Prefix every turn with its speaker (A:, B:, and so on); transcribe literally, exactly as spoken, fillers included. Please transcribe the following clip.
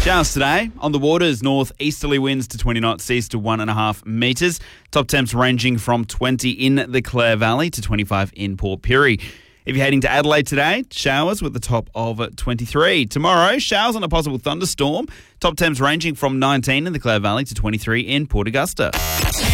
A: Showers today. On the waters, north-easterly winds to twenty knots, seas to one and a half metres. Top temps ranging from twenty in the Clare Valley to twenty-five in Port Pirie. If you're heading to Adelaide today, showers with the top of twenty-three. Tomorrow, showers and a possible thunderstorm. Top temps ranging from nineteen in the Clare Valley to twenty-three in Port Augusta.